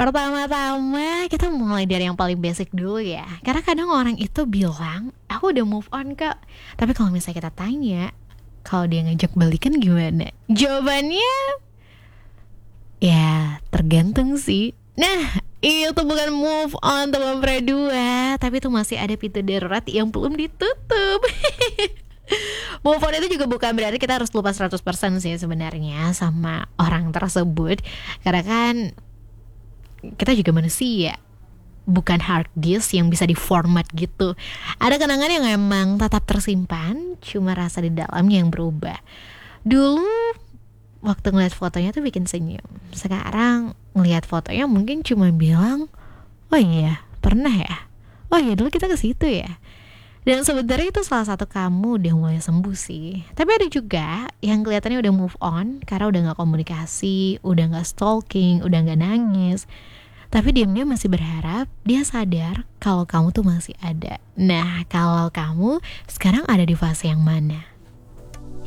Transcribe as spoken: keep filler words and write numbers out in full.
Pertama-tama kita mulai dari yang paling basic dulu ya. Karena kadang orang itu bilang, aku udah move on kak. Tapi kalau misalnya kita tanya, kalau dia ngajak balikan gimana? Jawabannya, ya tergantung sih. Nah, itu bukan move on teman berdua, tapi itu masih ada pintu darurat yang belum ditutup. Move on itu juga bukan berarti kita harus lupa seratus persen sih sebenarnya sama orang tersebut. Karena kan kita juga manusia, bukan hard disk yang bisa diformat gitu. Ada kenangan yang emang tetap tersimpan, cuma rasa di dalamnya yang berubah. Dulu waktu ngeliat fotonya tuh bikin senyum. Sekarang ngeliat fotonya mungkin cuma bilang, oh iya pernah ya, oh iya dulu kita ke situ ya. Dan sebenarnya itu salah satu kamu udah mulai sembuh sih. Tapi ada juga yang kelihatannya udah move on karena udah gak komunikasi, udah gak stalking, udah gak nangis. Tapi diam-diam masih berharap dia sadar kalau kamu tuh masih ada. Nah, kalau kamu sekarang ada di fase yang mana?